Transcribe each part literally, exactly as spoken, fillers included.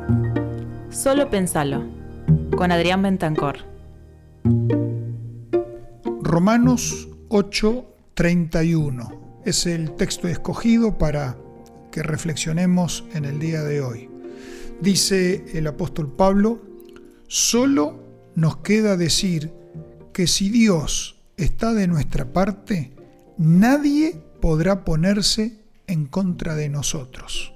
Solo pensalo, con Adrián Bentancor. Romanos ocho treinta y uno es el texto escogido para que reflexionemos en el día de hoy. Dice el apóstol Pablo: solo nos queda decir que si Dios está de nuestra parte, nadie podrá ponerse en contra de nosotros.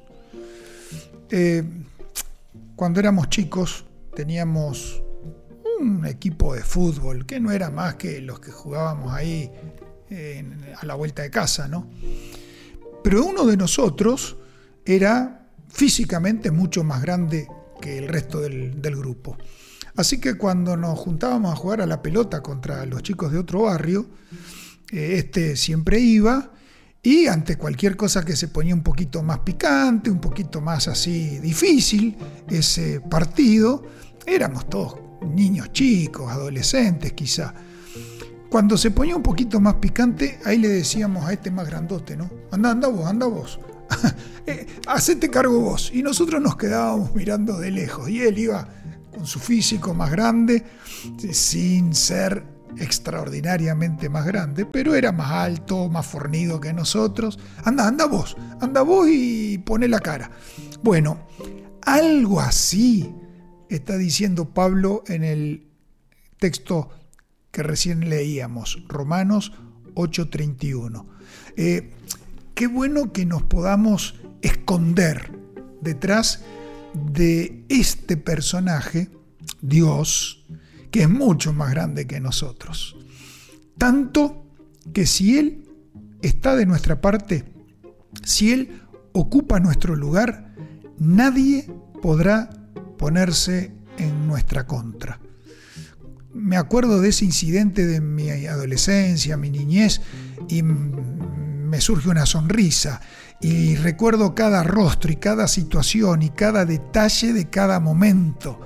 Eh, cuando éramos chicos teníamos un equipo de fútbol que no era más que los que jugábamos ahí en, a la vuelta de casa, ¿no? Pero uno de nosotros era físicamente mucho más grande que el resto del, del grupo. Así que cuando nos juntábamos a jugar a la pelota contra los chicos de otro barrio, eh, este siempre iba, y ante cualquier cosa que se ponía un poquito más picante, un poquito más así difícil, ese partido, éramos todos niños chicos, adolescentes quizá. Cuando se ponía un poquito más picante, ahí le decíamos a este más grandote, ¿no? Anda, anda vos, anda vos. eh, hacete cargo vos. Y nosotros nos quedábamos mirando de lejos. Y él iba con su físico más grande, sin ser extraordinariamente más grande, pero era más alto, más fornido que nosotros. Anda, anda vos, anda vos y poné la cara. Bueno, algo así está diciendo Pablo en el texto que recién leíamos, Romanos ocho treinta y uno. Eh, qué bueno que nos podamos esconder detrás de este personaje, Dios, que es mucho más grande que nosotros. Tanto que si Él está de nuestra parte, si Él ocupa nuestro lugar, nadie podrá ponerse en nuestra contra. Me acuerdo de ese incidente de mi adolescencia, mi niñez, y me surge una sonrisa. Y recuerdo cada rostro y cada situación y cada detalle de cada momento.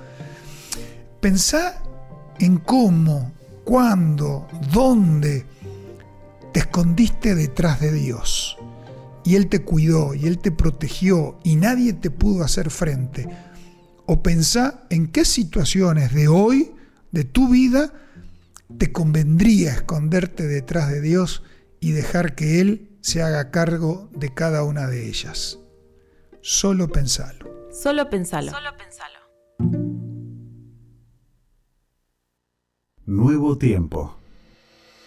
Pensá en cómo, cuándo, dónde te escondiste detrás de Dios. Y Él te cuidó, y Él te protegió, y nadie te pudo hacer frente. O pensá en qué situaciones de hoy, de tu vida, te convendría esconderte detrás de Dios y dejar que Él se haga cargo de cada una de ellas. Solo pensalo. Solo pensalo. Solo pensalo. Nuevo tiempo.